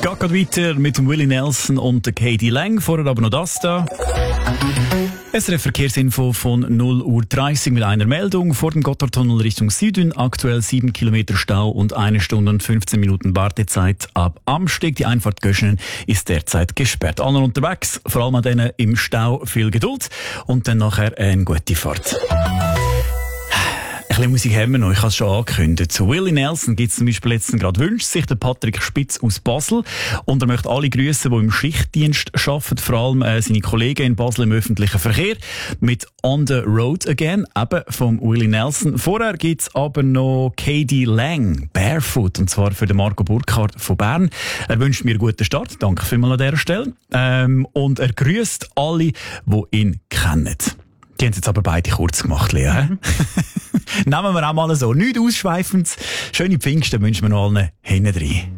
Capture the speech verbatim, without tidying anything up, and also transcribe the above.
geht gerade weiter mit dem Willie Nelson und der Katie Lang. Vorher aber noch das da. Es ist eine Verkehrsinfo von null Uhr dreißig mit einer Meldung vor dem Gotthardtunnel Richtung Süden. Aktuell sieben Kilometer Stau und eine Stunde und fünfzehn Minuten Wartezeit ab Amsteg. Die Einfahrt Göschenen ist derzeit gesperrt. Alle unterwegs, vor allem an denen im Stau, viel Geduld und dann nachher eine gute Fahrt. Ein bisschen Musik haben wir noch, ich habe es schon angekündigt. Zu Willie Nelson gibt es zum Beispiel jetzt gerade wünscht sich der Patrick Spitz aus Basel und er möchte alle grüßen, die im Schichtdienst arbeiten, vor allem äh, seine Kollegen in Basel im öffentlichen Verkehr mit On the Road Again, eben vom Willie Nelson. Vorher gibt es aber noch Katie Lang, Barefoot, und zwar für den Marco Burkhardt von Bern. Er wünscht mir einen guten Start, danke vielmals an dieser Stelle. Ähm, und er grüßt alle, die ihn kennen. Die haben es jetzt aber beide kurz gemacht, Lea. Mhm. Nehmen wir auch mal so. Nichts Ausschweifendes. Schöne Pfingsten wünschen wir noch allen hinten rein.